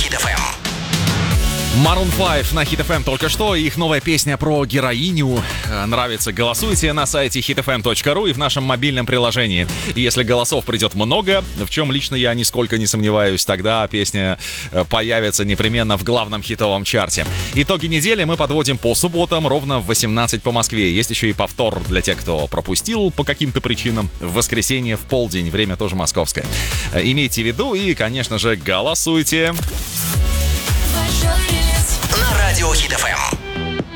Hit FM. Maroon 5 на Hit FM только что. Их новая песня про героиню. Нравится? Голосуйте на сайте hitfm.ru и в нашем мобильном приложении. И если голосов придет много, в чем лично я нисколько не сомневаюсь, тогда песня появится непременно в главном хитовом чарте. Итоги недели мы подводим по субботам ровно в 18 по Москве. Есть еще и повтор для тех, кто пропустил по каким-то причинам. В воскресенье в полдень. Время тоже московское. Имейте в виду и, конечно же, голосуйте. На радио Hit FM.